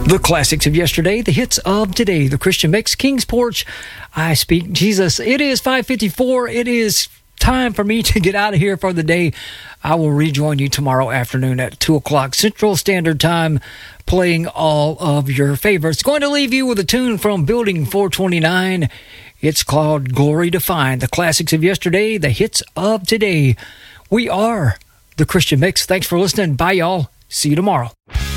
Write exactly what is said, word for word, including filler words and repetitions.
The classics of yesterday, the hits of today, the Christian Mix, King's Porch, I Speak Jesus. It is five fifty-four. It is time for me to get out of here for the day. I will rejoin you tomorrow afternoon at two o'clock Central Standard Time, playing all of your favorites. Going to leave you with a tune from Building four twenty-nine. It's called Glory Defined. The classics of yesterday, the hits of today. We are the Christian Mix. Thanks for listening. Bye, y'all. See you tomorrow.